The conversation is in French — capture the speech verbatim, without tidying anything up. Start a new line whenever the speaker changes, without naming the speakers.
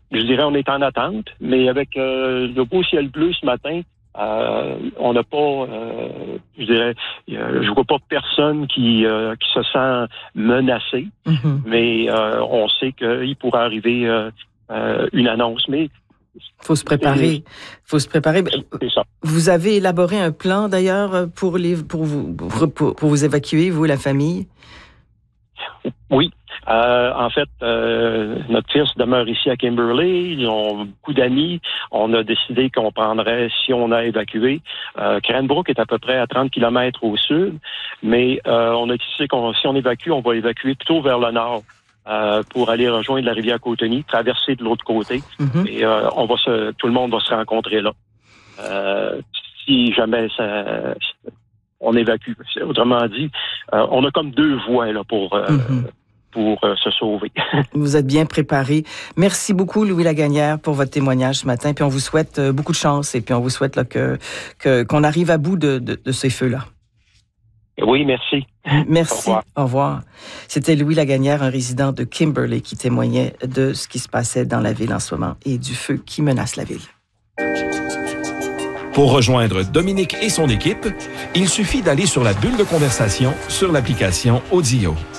je dirais on est en attente, mais avec euh, le beau ciel bleu ce matin, euh, on n'a pas, euh, je dirais, euh, je vois pas personne qui euh, qui se sent menacé,
Mm-hmm.
mais euh, on sait qu'il pourrait arriver euh, euh, une annonce, mais
faut se préparer. faut se préparer.
C'est ça.
Vous avez élaboré un plan d'ailleurs pour les pour vous pour, pour, pour vous évacuer, vous, la famille?
Oui. Euh, en fait, euh, notre fils demeure ici à Kimberley. Ils ont beaucoup d'amis. On a décidé qu'on prendrait, si on a évacué, euh, Cranbrook est à peu près à trente kilomètres au sud, mais euh, on a décidé qu'on, si on évacue, on va évacuer plutôt vers le nord euh, pour aller rejoindre la rivière Cotonou, traverser de l'autre côté,
Mm-hmm.
et euh, on va se, tout le monde va se rencontrer là. Euh, si jamais ça, on évacue. Autrement dit, euh, on a comme deux voies là pour. Euh,
Mm-hmm.
pour euh, se sauver.
Vous êtes bien préparé. Merci beaucoup, Louis Lagagnère, pour votre témoignage ce matin. Puis on vous souhaite euh, beaucoup de chance et puis on vous souhaite là, que, que, qu'on arrive à bout de, de, de ces feux-là.
Oui, merci.
Merci.
Au revoir.
Au revoir. C'était Louis Lagagnère, un résident de Kimberley, qui témoignait de ce qui se passait dans la ville en ce moment et du feu qui menace la ville.
Pour rejoindre Dominique et son équipe, il suffit d'aller sur la bulle de conversation sur l'application Audio.